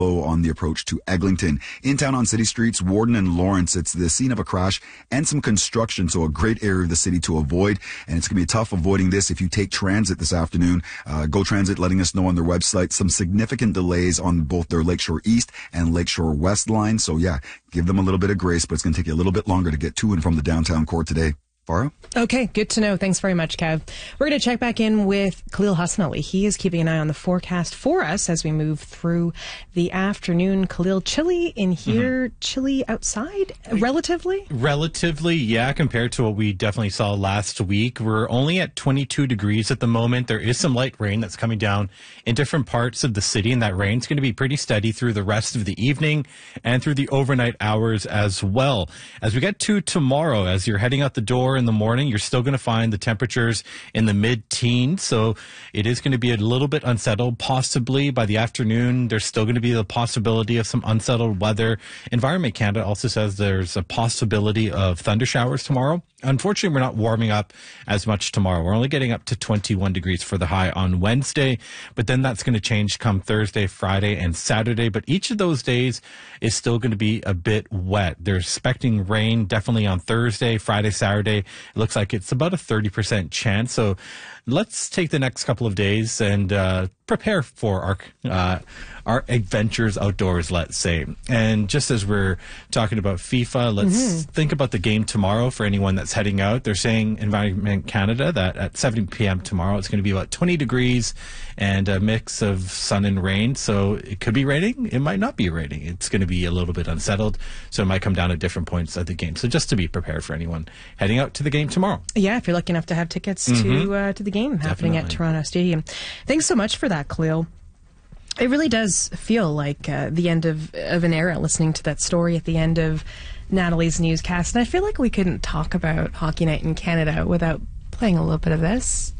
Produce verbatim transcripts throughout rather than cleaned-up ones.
on the approach to Eglinton. In town on city streets, Warden and Lawrence, it's the scene of a crash and some construction, so a great area of the city to avoid. And it's going to be tough avoiding this if you take transit this afternoon. Uh, Go Transit letting us know on their website some significant delays on both their Lakeshore East and Lakeshore West line. So yeah, give them a little bit of grace, but it's going to take you a little bit longer to get to and from the downtown core today. Farah? Okay, good to know. Thanks very much, Kev. We're going to check back in with Khalil Hassan Ali. He is keeping an eye on the forecast for us as we move through the afternoon. Khalil, chilly in here, mm-hmm. chilly outside, relatively? Relatively, yeah, compared to what we definitely saw last week. We're only at twenty-two degrees at the moment. There is some light rain that's coming down in different parts of the city, and that rain's going to be pretty steady through the rest of the evening and through the overnight hours as well. As we get to tomorrow, as you're heading out the door in the morning, you're still going to find the temperatures in the mid-teens, so it is going to be a little bit unsettled. Possibly by the afternoon, there's still going to be the possibility of some unsettled weather. Environment Canada also says there's a possibility of thunder showers tomorrow. Unfortunately, we're not warming up as much tomorrow. We're only getting up to twenty-one degrees for the high on Wednesday, but then that's going to change come Thursday, Friday, and Saturday. But each of those days is still going to be a bit wet. They're expecting rain definitely on Thursday, Friday, Saturday. It looks like it's about a thirty percent chance. So let's take the next couple of days and uh, prepare for our uh, our adventures outdoors, let's say. And just as we're talking about FIFA, let's mm-hmm. think about the game tomorrow for anyone that's heading out. They're saying, Environment Canada, that at seven p.m. tomorrow, it's going to be about twenty degrees and a mix of sun and rain. So it could be raining. It might not be raining. It's going to be a little bit unsettled. So it might come down at different points of the game. So just to be prepared for anyone heading out to the game tomorrow. Yeah, if you're lucky enough to have tickets mm-hmm. to uh, to the game happening Definitely. At Toronto Stadium. Thanks so much for that, Khalil. It really does feel like uh, the end of, of an era listening to that story at the end of Natalie's newscast. And I feel like we couldn't talk about Hockey Night in Canada without playing a little bit of this.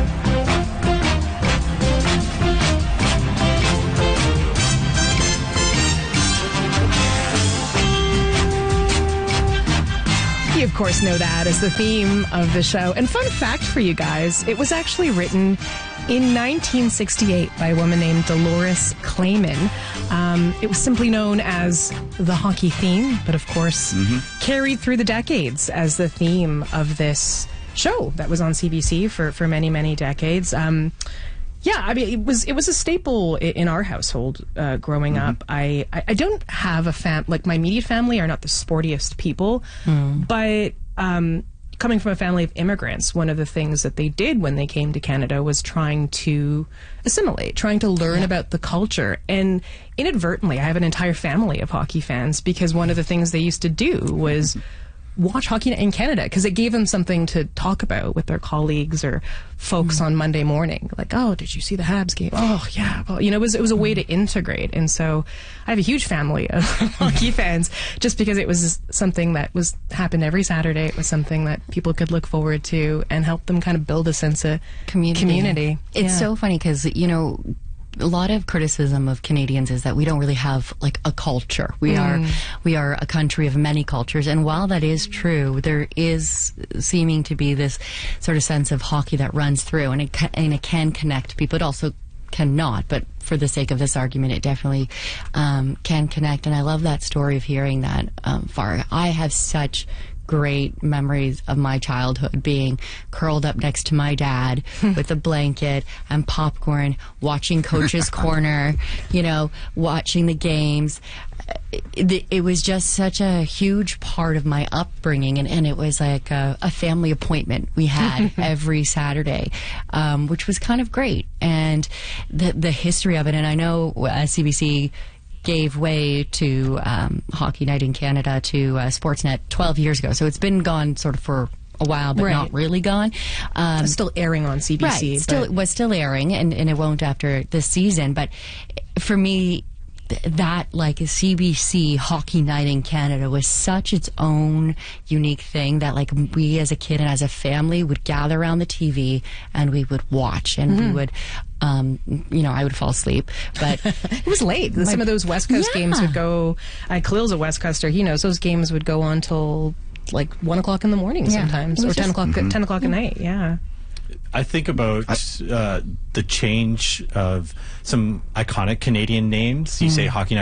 You, of course, know that as the theme of the show. And fun fact for you guys, it was actually written in nineteen sixty-eight by a woman named Dolores Clayman. Um, it was simply known as the hockey theme, but of course mm-hmm. carried through the decades as the theme of this show that was on C B C for, for many, many decades. Um, Yeah, I mean, it was it was a staple in our household uh, growing mm-hmm. up. I, I, I don't have a fam like my immediate family are not the sportiest people, mm. but um, coming from a family of immigrants, one of the things that they did when they came to Canada was trying to assimilate, trying to learn yeah. about the culture. And inadvertently, I have an entire family of hockey fans because one of the things they used to do was watch Hockey Night in Canada because it gave them something to talk about with their colleagues or folks mm. on Monday morning. Like, oh, did you see the Habs game? Oh, yeah. Well, you know, it was, it was a way to integrate. And so I have a huge family of hockey fans just because it was something that was happened every Saturday. It was something that people could look forward to and help them kind of build a sense of community. community. It's yeah. so funny because, you know, a lot of criticism of Canadians is that we don't really have like a culture. We mm. are we are a country of many cultures, and while that is true, there is seeming to be this sort of sense of hockey that runs through, and it ca and it can connect people. It also cannot, but for the sake of this argument, it definitely um, can connect. And I love that story of hearing that. Um, far, I have such great memories of my childhood being curled up next to my dad with a blanket and popcorn, watching Coach's Corner, you know, watching the games. It, it was just such a huge part of my upbringing, and, and it was like a, a family appointment we had every Saturday, um, which was kind of great. And the, the history of it, and I know uh, C B C gave way to um, Hockey Night in Canada to uh, Sportsnet twelve years ago. So it's been gone sort of for a while, but right. not really gone. Um, still airing on C B C. Right, still, it was still airing, and, and it won't after this season. But for me, th that, like, a C B C Hockey Night in Canada was such its own unique thing that, like, we as a kid and as a family would gather around the T V and we would watch, and mm-hmm. we would... Um, you know, I would fall asleep, but it was late. Some of those West Coast yeah. games would go. Uh, Khalil's a West Coaster. He knows those games would go on till like one o'clock in the morning yeah. sometimes, or ten o'clock, mm-hmm. ten o'clock at night. Yeah. I think about uh, the change of some iconic Canadian names. You mm. say Hockey Night